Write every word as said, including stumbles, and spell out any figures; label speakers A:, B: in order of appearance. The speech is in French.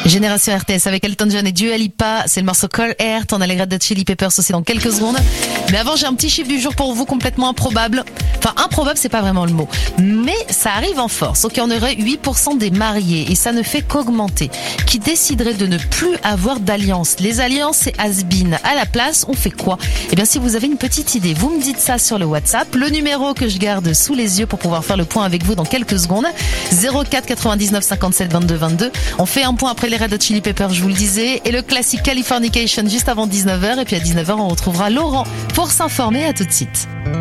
A: Génération R T S avec Elton John et Dua Lipa, c'est le morceau Call Earth, on a les Red Hot Chili Peppers aussi dans quelques secondes. Mais avant, j'ai un petit chiffre du jour pour vous complètement improbable. Enfin, improbable, c'est pas vraiment le mot. Mais ça arrive en force. Ok, on aurait huit pour cent des mariés et ça ne fait qu'augmenter. Qui déciderait de ne plus avoir d'alliance? Les alliances, c'est has-been. À la place, on fait quoi? Eh bien, si vous avez une petite idée, vous me dites ça sur le WhatsApp. Le numéro que je garde sous les yeux pour pouvoir faire le point avec vous dans quelques secondes. zéro quatre quatre-vingt-dix-neuf cinquante-sept vingt-deux vingt-deux. On fait un point après les Red Hot Chili Peppers, je vous le disais, et le classique Californication juste avant dix-neuf heures. Et puis à dix-neuf heures, on retrouvera Laurent pour s'informer. À tout de suite.